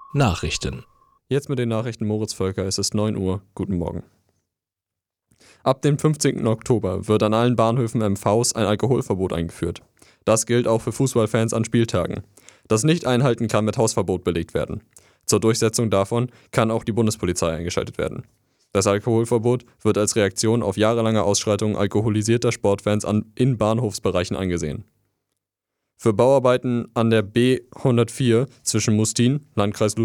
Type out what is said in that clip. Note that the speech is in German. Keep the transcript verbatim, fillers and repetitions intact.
Nachrichten. Jetzt mit den Nachrichten Moritz Völker, es ist neun Uhr. Guten Morgen. Ab dem fünfzehnten Oktober wird an allen Bahnhöfen M Vs ein Alkoholverbot eingeführt. Das gilt auch für Fußballfans an Spieltagen. Das Nicht-Einhalten kann mit Hausverbot belegt werden. Zur Durchsetzung davon kann auch die Bundespolizei eingeschaltet werden. Das Alkoholverbot wird als Reaktion auf jahrelange Ausschreitungen alkoholisierter Sportfans an, in Bahnhofsbereichen angesehen. Für Bauarbeiten an der B hundertvier zwischen Mustin, Landkreis